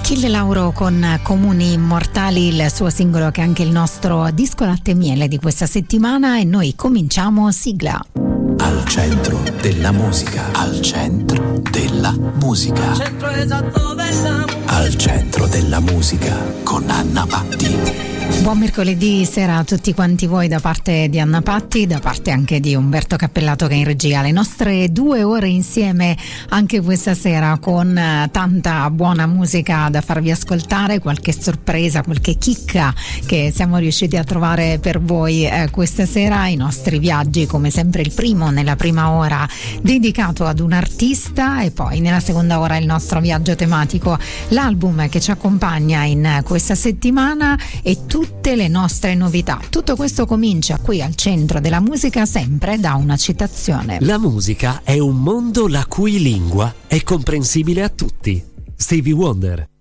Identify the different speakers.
Speaker 1: Achille Lauro con Comuni Immortali, il suo singolo che è anche il nostro disco latte e miele di questa settimana, e noi cominciamo, sigla.
Speaker 2: Al centro della musica, al centro della musica, al centro esatto della musica, al centro della musica con Anna Patti.
Speaker 1: Buon mercoledì sera a tutti quanti voi da parte di Anna Patti, da parte anche di Umberto Cappellato che è in regia. Le nostre 2 ore insieme anche questa sera con tanta buona musica da farvi ascoltare, qualche sorpresa, qualche chicca che siamo riusciti a trovare per voi questa sera. I nostri viaggi, come sempre il primo nella prima ora dedicato ad un artista, e poi nella seconda ora il nostro viaggio tematico, l'album che ci accompagna in questa settimana e tutte le nostre novità. Tutto questo comincia qui al centro della musica, sempre da una citazione.
Speaker 3: La musica è un mondo la cui lingua è comprensibile a tutti. Stevie Wonder.